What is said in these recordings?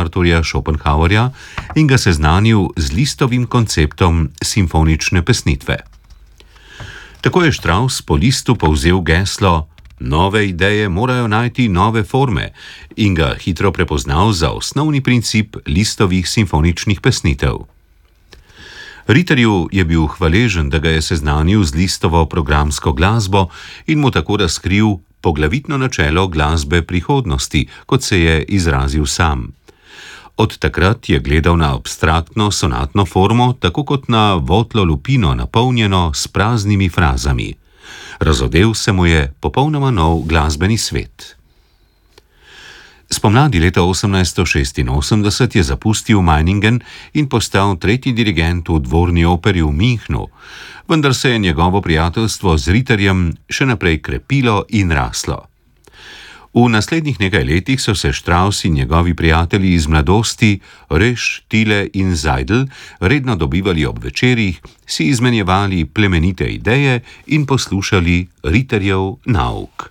Arturja Schopenhauerja in ga seznanil z Listovim konceptom simfonične pesnitve. Tako je Strauss po Listu povzel geslo "Nove ideje morajo najti nove forme" in ga hitro prepoznal za osnovni princip Listovih simfoničnih pesnitev. Ritterju je bil hvaležen, da ga je seznanil z Listovo programsko glasbo in mu tako razkril poglavitno načelo glasbe prihodnosti, kot se je izrazil sam. Od takrat je gledal na abstraktno sonatno formo, tako kot na votlo lupino, napolnjeno s praznimi frazami. Razodel se mu je popolnoma nov glasbeni svet. Spomladi leta 1886 je zapustil Meiningen in postal tretji dirigent v dvorni operi v Münchnu, vendar se je njegovo prijateljstvo z Ritterjem še naprej krepilo in raslo. V naslednjih nekaj letih so se Strauss in njegovi prijatelji iz mladosti, Rösch, Thiele in Seidl, redno dobivali ob večerih, si izmenjevali plemenite ideje in poslušali Ritterjev nauk.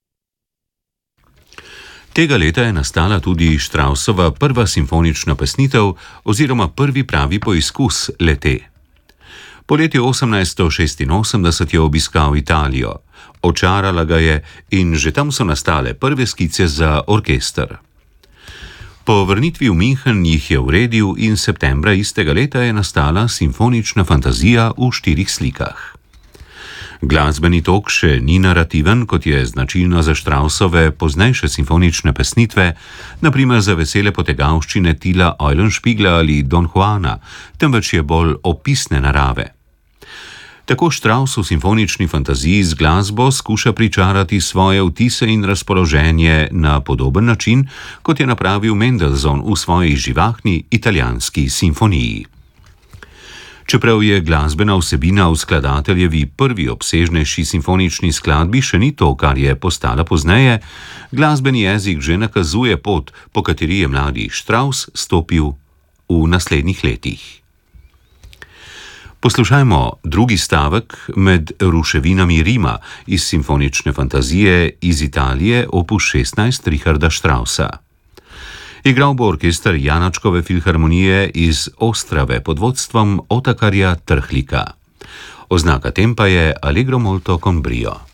Tega leta je nastala tudi Straussova prva simfonična pesnitev oziroma prvi pravi poizkus le-te. Poleti 1886 je obiskal Italijo. Očarala ga je in že tam so nastale prve skice za orkester. Po vrnitvi v München jih je uredil in septembra istega leta je nastala simfonična fantazija v 4 slikah. Glasbeni tok še ni narativen, kot je značilno za Straussove poznejše simfonične pesnitve, na primer za vesele potegavščine Tila Eulenspiegla ali Don Juana, temveč je bolj opisne narave. Tako Strauss v simfonični fantaziji z glasbo skuša pričarati svoje vtise in razpoloženje na podoben način, kot je napravil Mendelssohn v svoji živahni italijanski simfoniji. Čeprav je glasbena vsebina v skladateljevi prvi obsežnejši simfonični skladbi še ni to, kar je postala pozneje, glasbeni jezik že nakazuje pot, po kateri je mladi Strauss stopil v naslednjih letih. Poslušajmo drugi stavek med ruševinami Rima iz simfonične fantazije iz Italije opus 16 Richarda Straussa. Igral bo orkester Janačkove filharmonije iz Ostrave pod vodstvom Otakarja Trhlika. Oznaka tempa je Allegro molto con brio.